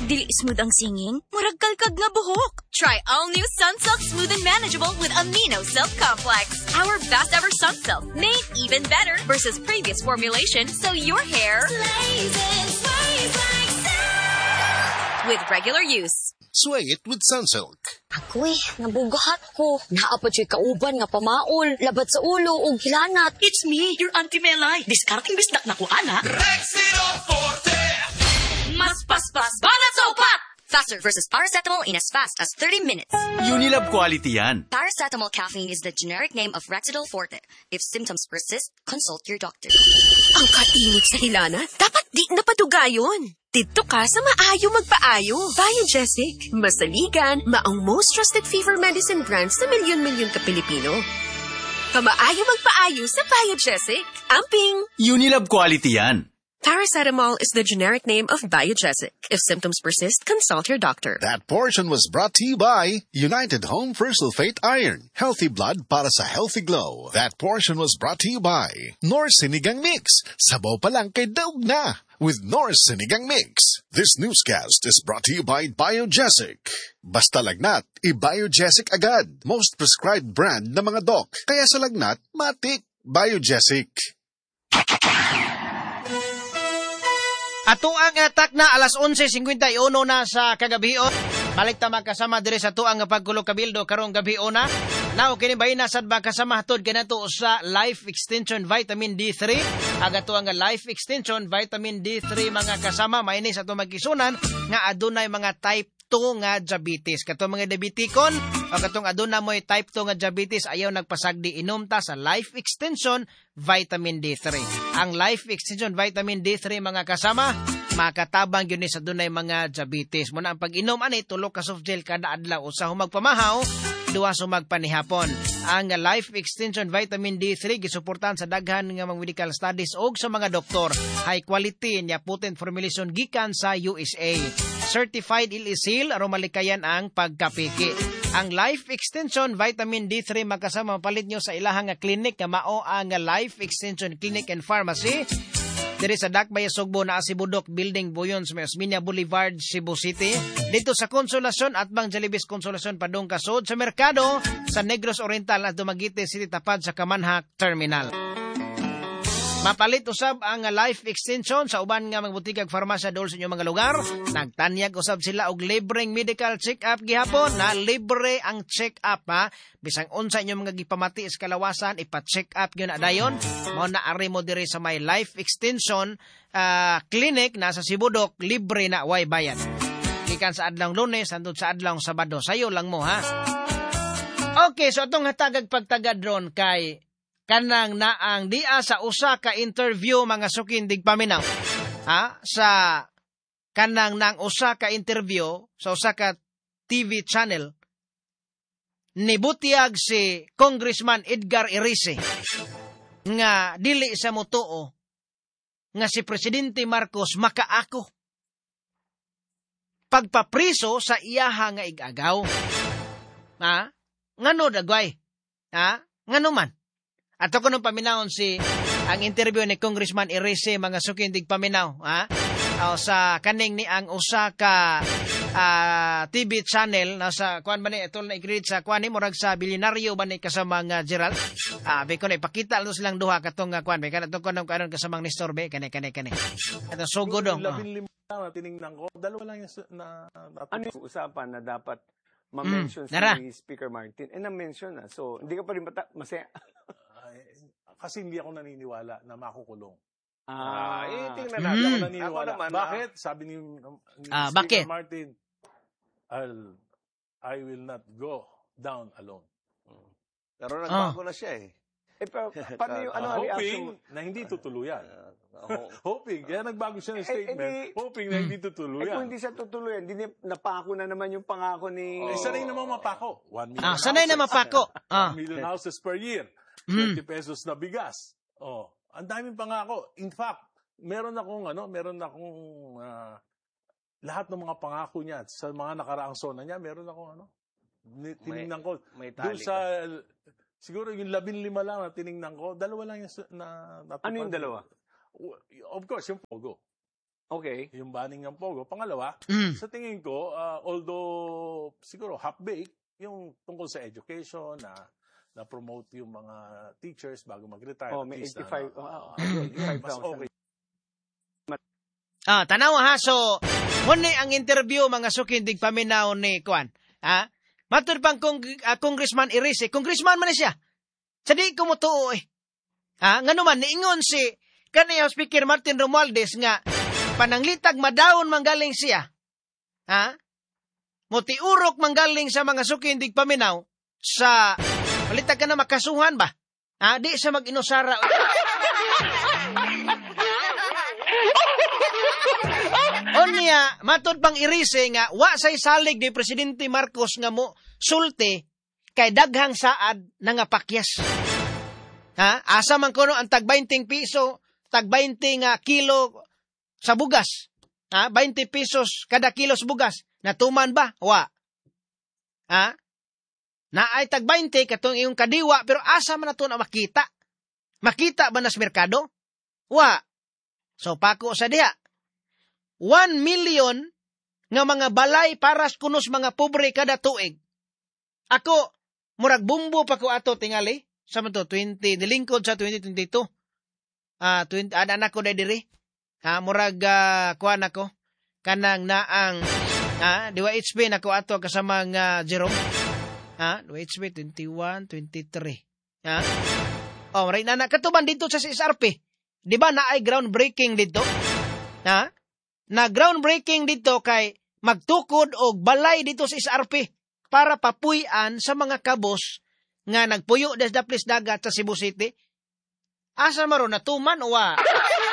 dili smooth ang singing, murag kalkag nga buhok. Try all new Sunsilk Smooth and Manageable with Amino Silk Complex. Our best ever Sunsilk, made even better versus previous formulation, so your hair Lays and sways like silk. with regular use. Sway it with Sunsilk. Agoy, nabugahat ko. Naapad siya kauban nga pamaol, labat sa ulo o gilanat. It's me, your Auntie Melay. Discarding bisdak na ko, ana. Rexino Forte. Mas paspas, banat sa upat! Faster versus paracetamol in as fast as 30 minutes. Unilab quality yan. Paracetamol caffeine is the generic name of Rexidol Forte. If symptoms persist, consult your doctor. Ang kainit sa hilana, dapat di napadugayon. Dito ka sa maayo magpaayo. Biogesic. Masaligan, maong most trusted fever medicine brand sa milyon-milyon ka Pilipino. Kamaayo magpaayo sa Biogesic. Amping! Unilab quality yan. Paracetamol is the generic name of Biogesic. If symptoms persist, consult your doctor. That portion was brought to you by United Home for Sulfate Iron. Healthy blood para sa healthy glow. That portion was brought to you by North Sinigang Mix. Sabaw pa lang kay daog na with North Sinigang Mix. This newscast is brought to you by Biogesic. Basta lagnat, i-Biogesic agad. Most prescribed brand na mga doc. Kaya sa lagnat, matik. Biogesic. Ato ang atak na alas 11:51 na sa kagabion. Balik ta magkasama diri sa tuang pagkulo kabildo karong gabion na. Now kini bay nasad ba kasama hatod kanato sa Life Extension Vitamin D3. Aga to ang Life Extension Vitamin D3 mga kasama mainis ato magisunan nga adunay mga type 2 nga diabetes. Katong mga diabetikon o katong aduna mo'y type 2 nga diabetes ayaw nagpasagdi inom ta sa Life Extension Vitamin D3. Ang Life Extension Vitamin D3 mga kasama, makatabang yun sa dunay mga diabetes. Muna ang pag-inom ani tulo ka soft gel kada adlaw usa humagpamahaw, duwa sumagpanihapon. Ang Life Extension Vitamin D3 gisuportahan sa daghan nga mga medical studies og sa mga doktor. High quality nya potent formulation gikan sa USA. Certified illegal aron malikayan ang pagkapiki. Ang Life Extension Vitamin D3 makasama mapalit nyo sa ilahang clinic nga mao ang Life Extension Clinic and Pharmacy. Diri sa Dakbay Sugbo na Asibudok Building Boyons, Osmeña Boulevard, Cebu City. Dito sa Consolacion at Bang Jalibis Consolacion padung kasod sa merkado sa Negros Oriental at Dumaguete City tapad sa Kamanhak Terminal. Mapalit usab ang Life Extension sa uban nga mga butikag farmasya dol sa inyong mga lugar. Nagtanyag usab sila og libreng medical check-up gihapon na libre ang check-up ha. Bisang unsa inyong mga gipamati sa kalawasan, ipa-check up yun na dayon. Mao na ari mo diri sa may Life Extension Clinic na sa Sibudok, libre na way bayad. Gikan sa adlong Lunes hangtod sa adlong Sabado. Sayo lang mo ha. Okay, so atong hatagag pagtagad ron kay kanang naang dia sa usa ka interview mga sukindig paminaw. Ha? Sa kanang nang usa ka interview sa usa ka TV channel nibutiag si Congressman Edgar Erice nga dili sa mutuo nga si Presidente Marcos makaako pagpapriso sa iyaha nga igagaw. Ha? Ngano dagway? Ha? Ngano man? Ato ko nung paminaw ang interview ni Congressman Erice mga sukindig paminaw, ha? O sa kaning ni ang usa ka TV channel nasa kuan ba ni itol na i-create sa kuan ni murag sa bilyonaryo ba ni kasama nga Gerald. Be ko na ipakita lang silang duha katong nga kuan be kana to kuno karon kasamang Nestor be kani. Ato so good dong. Na tiningnan ko, dalawa lang yung ano yung usapan na dapat ma-mention si Speaker Martin. Na-mention na. So, hindi ka pa rin masaya. Kasi hindi ako naniniwala na makukulong. Tingnan Hindi ako naniniwala. Bakit? Sabi ni Speaker Martin, I will not go down alone. Pero nagbago na siya eh. Pero paano yung hoping na hindi tutuluyan. Hoping. Kaya nagbago siya ng statement. Hoping na hindi tutuluyan. Kung hindi siya tutuluyan, hindi napako na naman yung pangako ni... sanay naman mapako. 1 million sanay na mapako. 1 million houses per year. 20 pesos na bigas. Ang daming pangako. In fact, meron akong lahat ng mga pangako niya sa mga nakaraang sona niya, meron akong tinignan ko. Doon sa siguro yung 15 lang na tinignan ko, dalawa lang yung ano yung dalawa? Of course, yung Pogo. Okay. Yung banning ng Pogo. Pangalawa, sa tingin ko, although siguro half-baked, yung tungkol sa education, na promote yung mga teachers bago mag-retire. Oh, may 85. Mas okay. Tanawa ha, so, muna ang interview mga sukindig paminaw ni Kwan. Matud pang Congressman Irise. Congressman man siya. Sa di ko mo tuo eh. Nga naman, niingon si kaniya Speaker Martin Romualdez nga pananglitag madaon manggaling siya. Motiurok manggaling sa mga sukindig paminaw sa palitag ka na makasuhan ba? Di sa mag-inusara. Onya, matod pang Irise nga, wa say salig ni Presidente Marcos nga mo sulti kay daghang saad na nga pakyas. Asa man kuno ang tag 20 piso, tag 20 nga kilo sa bugas. 20 pesos kada kilo sa bugas. Natuman ba? Wa. Na ay tag 20 katong iyong kadiwa, pero asa man nato na makita? Makita ba nas merkado? Wa. So pako sa diha. 1 million nga mga balay para kunos mga pobre kada tuig. Ako, murag bumbo pa ko ato tingali. Sa man to, 20, nilingkod sa 2022. Anak ko na diri. Murag kuhan ako. Kanang naang, diwa HP na ko ato kasama nga Jerome. Diwa HP 21, 23. Right na katuban dito sa SRP. Di ba na ay groundbreaking dito? Na groundbreaking dito kay magtukod og balay dito sa SRP para papuy-an sa mga kabos nga nagpuyo des daplis dagat sa Cebu City. Asa maron natuman o wa?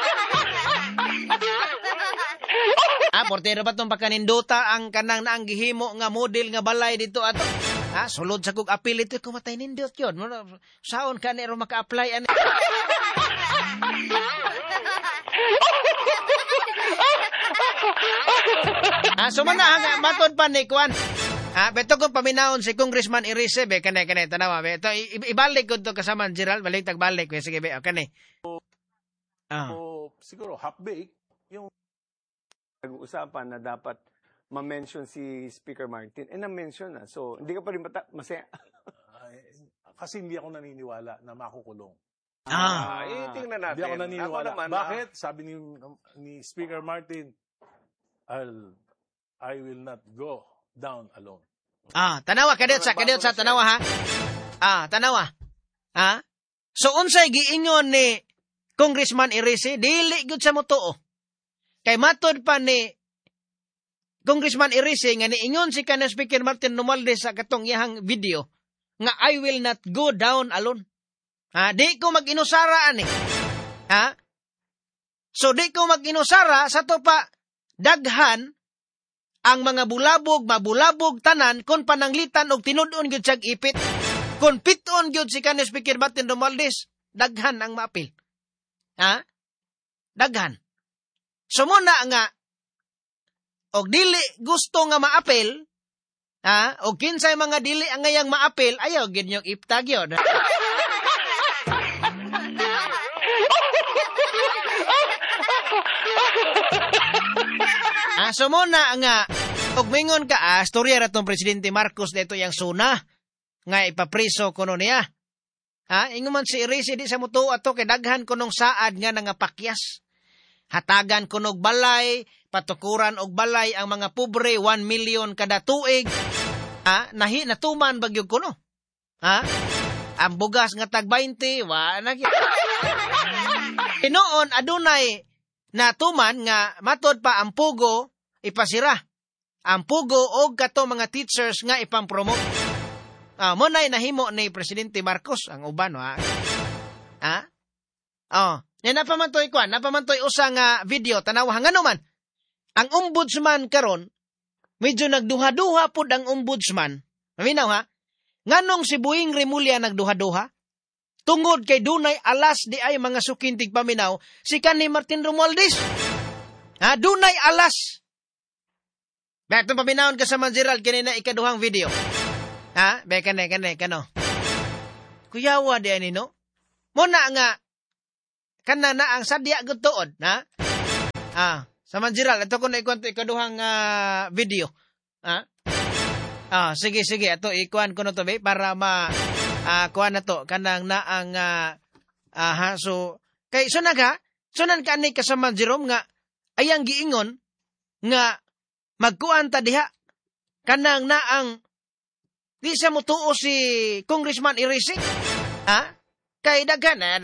Portero ba itong pagkanindota ang kanang naang gihimo nga model nga balay dito ato? Sulod sa kong apil ito, kumatay nindot yun. Saon ka nero maka-apply? So mana matod pa ni Kwan. Beto kong paminahon si Congressman Irise, be, kanay, tanawa, be. Ito, ibalik ko ito kasama, Gerald, balik, tagbalik, be. Sige, be, kanay. Siguro, half-baked, yung nag-uusapan na dapat ma-mention si Speaker Martin. Na-mention na. So, hindi ka pa rin masaya. Kasi hindi ako naniniwala na makukulong. Tingnan natin. Hindi ako naniniwala. Bakit? Sabi ni Speaker Martin, I will not go down alone. Tanawa, kadiyot sa, tanawa ha. Tanawa. So, unsay giingon ni Congressman Irise, dili gud sa motoo. Kay matod pa ni Congressman Irise nga niingon si kanang Speaker Martin Romualdez sa katong iyang video nga I will not go down alone. Di ko mag-inusara ani. So di ko mag-inusara sa to pa daghan ang mga mabulabog tanan kon pananglitan og tinud-on gyud siyang ipit. Kon piton gyud si kanang Speaker Martin Romualdez, daghan ang maapil. Daghan. So muna nga og dili gusto nga maapil, og kinsay mga dili ang ngayang maapil, ayaw gid yung iptag yun. So muna nga, og mingon ka, storya ratong Presidente Marcos dito yung suna, nga ipapriso kuno niya. Ingon man si Irise di sa mutuo ato kay daghan kunong saad nga nangapakyas. Hatagan kunog balay, patukuran og balay ang mga pobre 1 million kada tuig. Natuman bagyog kuno. Ang bugas nga tag 20, wa na gyud. Hinoon adunay natuman nga matod pa ang pugo ipasira. Ang pugo og kato mga teachers nga ipampromote. Mo nay nahimo ni Presidente Marcos ang uban napamantoy usa nga video tanawa ngano man. Ang ombudsman karon medyo nagduha-duha pud ang ombudsman. Maminaw ha? Nganong si Buing Remulla nagduha-duha? Tungod kay dunay alas di ay mga sukintig paminaw si kanhi Martin Romualdez. Dunay alas. Beto paminawon ka sa Gerald kanina ikaduhang video. Be kano. Kuyawa di ani no? Muna nga kana na ang sadya gud tuod, Sa Manjiral, ito ko na ikwento ikaduhang video. Sige, ato ikuan ko na to, be, para kuan na to, kanang naang, so, kay, sunan ka ni kasama Jerome nga, ayang giingon, nga, magkuan ta diha, kanang naang, di siya mutuo si Congressman Irisik, kay daghan